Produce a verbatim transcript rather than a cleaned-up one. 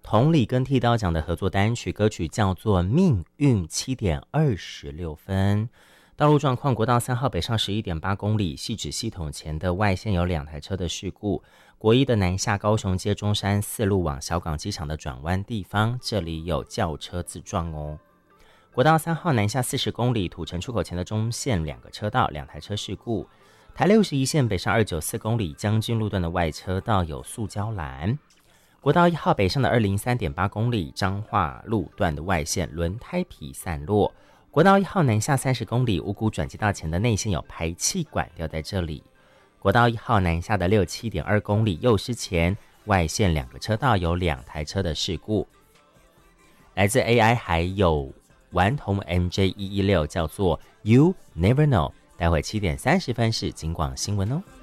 同理跟剃刀奖的合作单曲，歌曲叫做《命运》，七点二十六分。道路状况，国道三号北上十一点八公里，汐止系统前的外线有两台车的事故。国一的南下高雄街中山四路往小港机场的转弯地方，这里有轿车自撞哦。国道三号南下四十公里，土城出口前的中线两个车道，两台车事故。台六十一线北上二九四公里，将军路段的外车道有塑胶栏。国道一号北上的二零三点八公里，彰化路段的外线轮胎皮散落。国道一号南下三十公里，五股转接道前的内线有排气管掉在这里。国道一号南下的六七点二公里，右师前外线两个车道有两台车的事故。来自 A I 还有顽童 M J 一一六，叫做 You Never Know。待会七点三十分是警广新闻哦。